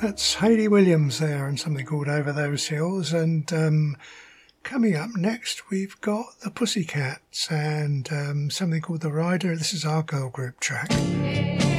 That's Hayley Williams there and something called Over Those Hills. And coming up next, we've got the Pussycats and something called The Rider. This is our girl group track.